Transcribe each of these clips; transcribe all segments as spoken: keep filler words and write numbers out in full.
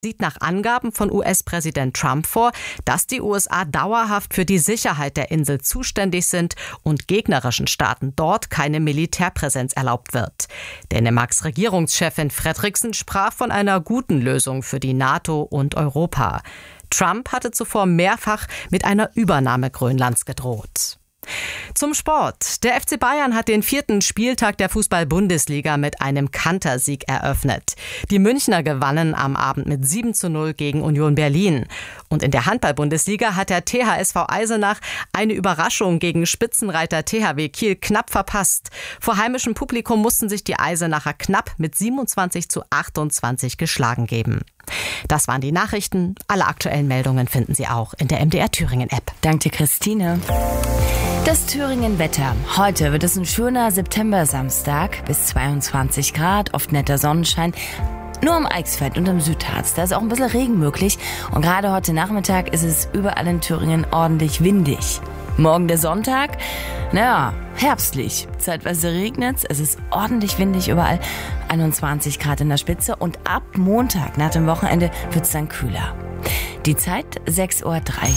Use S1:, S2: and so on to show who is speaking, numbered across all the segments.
S1: sieht nach Angaben von U S-Präsident Trump vor, dass die U S A dauerhaft für die Sicherheit der Insel zuständig sind und gegnerischen Staaten dort keine Militärpräsenz erlaubt wird. Dänemarks Regierungschefin Frederiksen sprach von einer guten Lösung für die NATO und Europa. Trump hatte zuvor mehrfach mit einer Übernahme Grönlands gedroht. Zum Sport. Der F C Bayern hat den vierten Spieltag der Fußball-Bundesliga mit einem Kantersieg eröffnet. Die Münchner gewannen am Abend mit sieben zu null gegen Union Berlin. Und in der Handball-Bundesliga hat der T H S V Eisenach eine Überraschung gegen Spitzenreiter T H W Kiel knapp verpasst. Vor heimischem Publikum mussten sich die Eisenacher knapp mit siebenundzwanzig zu achtundzwanzig geschlagen geben. Das waren die Nachrichten. Alle aktuellen Meldungen finden Sie auch in der M D R Thüringen App.
S2: Danke, Christine. Das Thüringen-Wetter. Heute wird es ein schöner September-Samstag bis zweiundzwanzig Grad, oft netter Sonnenschein. Nur am Eichsfeld und am Südharz, da ist auch ein bisschen Regen möglich. Und gerade heute Nachmittag ist es überall in Thüringen ordentlich windig. Morgen der Sonntag, naja, herbstlich. Zeitweise regnet es, es ist ordentlich windig überall, einundzwanzig Grad in der Spitze. Und ab Montag, nach dem Wochenende, wird es dann kühler. Die Zeit sechs Uhr drei.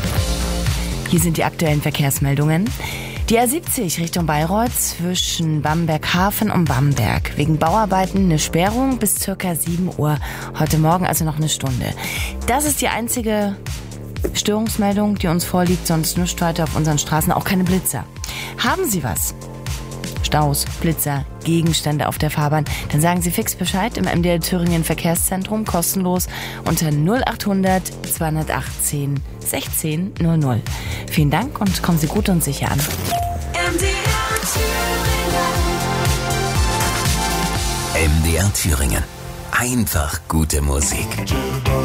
S2: Hier sind die aktuellen Verkehrsmeldungen. Die A siebzig Richtung Bayreuth zwischen Bamberg-Hafen und Bamberg. Wegen Bauarbeiten eine Sperrung bis circa sieben Uhr. Heute Morgen also noch eine Stunde. Das ist die einzige Störungsmeldung, die uns vorliegt. Sonst nichts weiter auf unseren Straßen. Auch keine Blitzer. Haben Sie was? Staus, Blitzer, Gegenstände auf der Fahrbahn, dann sagen Sie fix Bescheid im M D R Thüringen Verkehrszentrum, kostenlos unter null achthundert zweihundertachtzehn sechzehn null null. Vielen Dank und kommen Sie gut und sicher an.
S3: M D R Thüringen.
S4: M D R Thüringen. Einfach gute Musik.